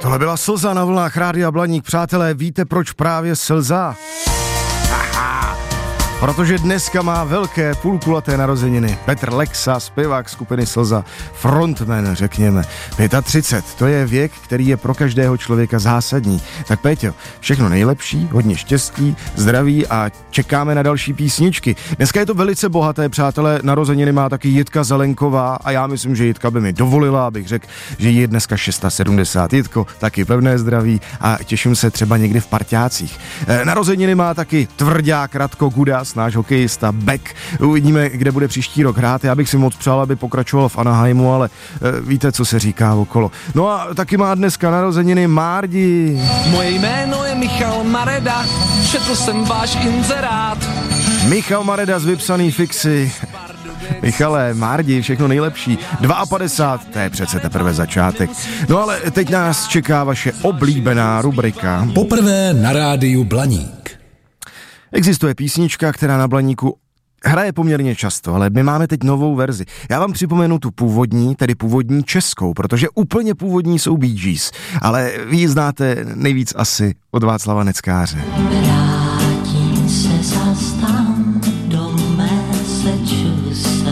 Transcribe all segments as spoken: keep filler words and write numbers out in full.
Tohle byla Slza na vlnách Rádia Blaník. Přátelé, víte, proč právě slza? Aha. Protože dneska má velké půlkulaté narozeniny. Petr Lexa, zpěvák skupiny Slza, frontman, řekněme. třicet pět, to je věk, který je pro každého člověka zásadní. Tak Péťo, všechno nejlepší, hodně štěstí, zdraví a čekáme na další písničky. Dneska je to velice bohaté, přátelé, narozeniny má taky Jitka Zelenková a já myslím, že Jitka by mi dovolila, abych řekl, že jí je dneska sedmdesát šest. Jitko, taky pevné zdraví a těším se třeba někdy v parťácích. E, narozeniny má taky tvrdák Radko Gudas, náš hokejista, back. Uvidíme, kde bude příští rok hrát. Já bych si moc přál, aby pokračoval v Anaheimu, ale e, víte, co se říká okolo. No a taky má dneska narozeniny Márdi. Moje jméno je Michal Mareda, četl jsem váš inzerát. Michal Mareda z Vypsaný fixy. Michale, Márdi, všechno nejlepší. padesát dva, to je přece teprve začátek. No ale teď nás čeká vaše oblíbená rubrika. Poprvé na rádiu Blaník. Existuje písnička, která na Blaníku hraje poměrně často, ale my máme teď novou verzi. Já vám připomenu tu původní, tedy původní českou, protože úplně původní jsou Bee Gees, ale vy ji znáte nejvíc asi od Václava Neckáře. Vrátím se zas tam do Massachusetts.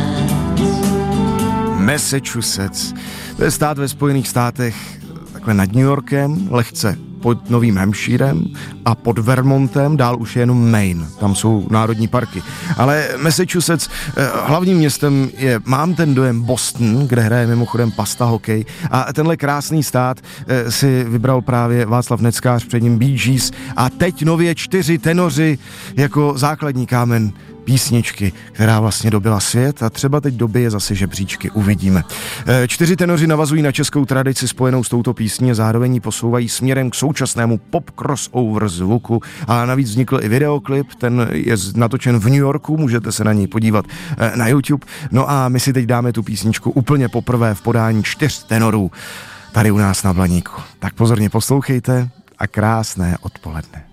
Massachusetts. To je stát ve Spojených státech, takhle nad New Yorkem, lehce pod Novým Hampshirem a pod Vermontem, dál už je jenom Maine, tam jsou národní parky. Ale Massachusetts, eh, hlavním městem je, mám ten dojem, Boston, kde hraje mimochodem Pasta hokej, a tenhle krásný stát eh, si vybral právě Václav Neckář, před ním Bee Gees a teď nově čtyři tenoři jako základní kámen písničky, která vlastně dobila svět a třeba teď dobije zase žebříčky, uvidíme. E, čtyři tenoři navazují na českou tradici spojenou s touto písní a zároveň ji posouvají směrem k současnému pop crossover zvuku a navíc vznikl i videoklip, ten je natočen v New Yorku, můžete se na něj podívat e, na YouTube. No a my si teď dáme tu písničku úplně poprvé v podání čtyř tenorů tady u nás na Blaníku. Tak pozorně poslouchejte a krásné odpoledne.